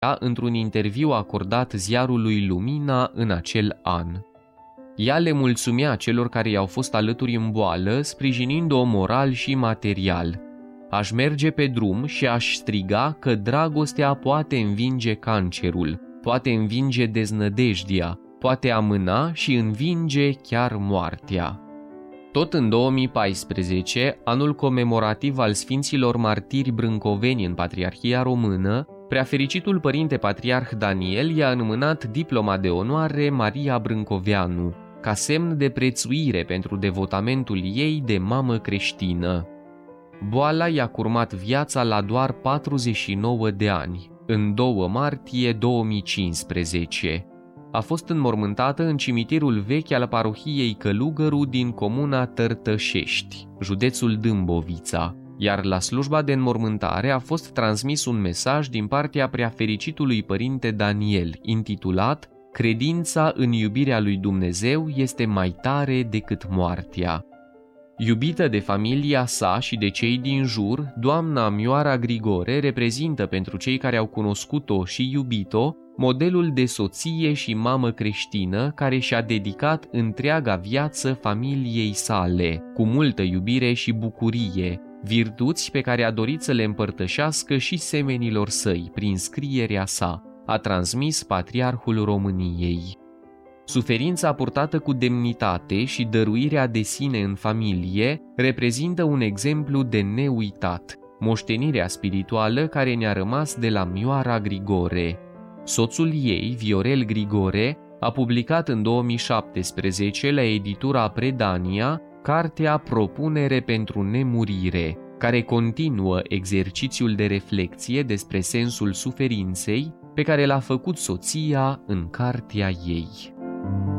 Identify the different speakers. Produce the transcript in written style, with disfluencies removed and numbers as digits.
Speaker 1: într-un interviu acordat ziarului Lumina în acel an. Ea le mulțumea celor care i-au fost alături în boală, sprijinind-o moral și material. Aș merge pe drum și aș striga că dragostea poate învinge cancerul, poate învinge deznădejdia, poate amâna și învinge chiar moartea. Tot în 2014, anul comemorativ al Sfinților Martiri Brâncoveni în Patriarhia Română, Preafericitul Părinte Patriarh Daniel i-a înmânat diploma de onoare Maria Brâncoveanu, ca semn de prețuire pentru devotamentul ei de mamă creștină. Boala i-a curmat viața la doar 49 de ani, în 2 martie 2015. A fost înmormântată în cimitirul vechi al parohiei Călugăru din comuna Tărtășești, județul Dâmbovița, iar la slujba de înmormântare a fost transmis un mesaj din partea Preafericitului Părinte Daniel, intitulat Credința în iubirea lui Dumnezeu este mai tare decât moartea. Iubită de familia sa și de cei din jur, doamna Mioara Grigore reprezintă pentru cei care au cunoscut-o și iubit-o modelul de soție și mamă creștină care și-a dedicat întreaga viață familiei sale, cu multă iubire și bucurie, virtuți pe care a dorit să le împărtășească și semenilor săi prin scrierea sa, a transmis Patriarhul României. Suferința purtată cu demnitate și dăruirea de sine în familie reprezintă un exemplu de neuitat, moștenirea spirituală care ne-a rămas de la Mioara Grigore. Soțul ei, Viorel Grigore, a publicat în 2017 la editura Predania cartea Propunere pentru nemurire, care continuă exercițiul de reflecție despre sensul suferinței pe care l-a făcut soția în cartea ei.